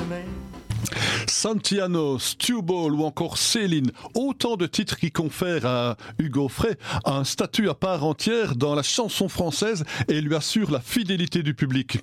Santiano, Stewball ou encore Céline, autant de titres qui confèrent à Hugo Frey un statut à part entière dans la chanson française et lui assurent la fidélité du public.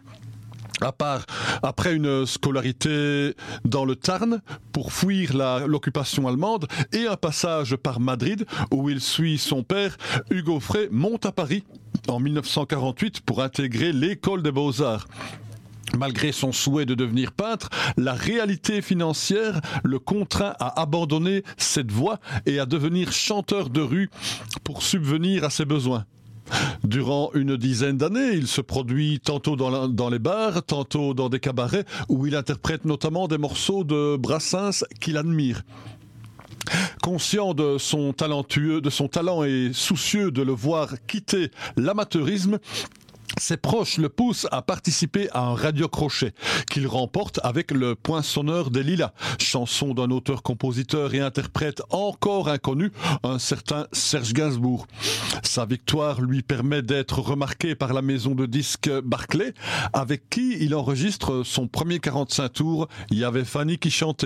Après une scolarité dans le Tarn pour fuir l'occupation allemande et un passage par Madrid où il suit son père, Hugo Frey monte à Paris en 1948 pour intégrer l'école des Beaux-Arts. Malgré son souhait de devenir peintre, la réalité financière le contraint à abandonner cette voie et à devenir chanteur de rue pour subvenir à ses besoins. Durant une dizaine d'années, il se produit tantôt dans les bars, tantôt dans des cabarets où il interprète notamment des morceaux de Brassens qu'il admire. Conscient de son talent et soucieux de le voir quitter l'amateurisme, ses proches le poussent à participer à un radio-crochet qu'il remporte avec le Poinçonneur des Lilas, chanson d'un auteur-compositeur et interprète encore inconnu, un certain Serge Gainsbourg. Sa victoire lui permet d'être remarqué par la maison de disques Barclay, avec qui il enregistre son premier 45 tours, Il y avait Fanny qui chantait.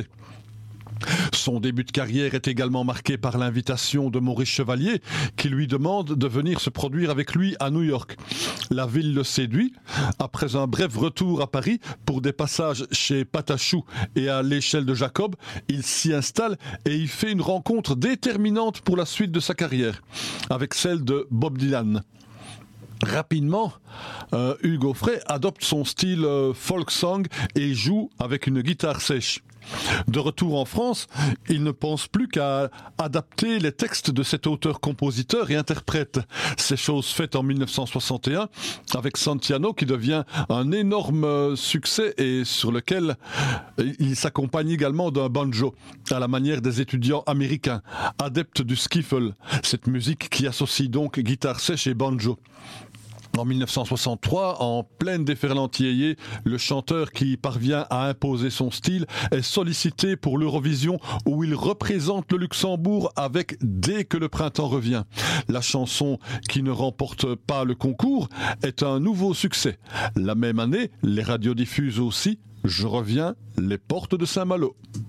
Son début de carrière est également marqué par l'invitation de Maurice Chevalier qui lui demande de venir se produire avec lui à New York. La ville le séduit. Après un bref retour à Paris pour des passages chez Patachou et à l'échelle de Jacob, il s'y installe et y fait une rencontre déterminante pour la suite de sa carrière, avec celle de Bob Dylan. Rapidement, Hugo Frey adopte son style folk song et joue avec une guitare sèche. De retour en France, il ne pense plus qu'à adapter les textes de cet auteur-compositeur et interprète. C'est chose faite en 1961 avec Santiano qui devient un énorme succès et sur lequel il s'accompagne également d'un banjo à la manière des étudiants américains, adeptes du skiffle, cette musique qui associe donc guitare sèche et banjo. En 1963, en pleine déferlante yéyé, le chanteur qui parvient à imposer son style est sollicité pour l'Eurovision où il représente le Luxembourg avec Dès que le printemps revient. La chanson qui ne remporte pas le concours est un nouveau succès. La même année, les radios diffusent aussi Je reviens, les portes de Saint-Malo.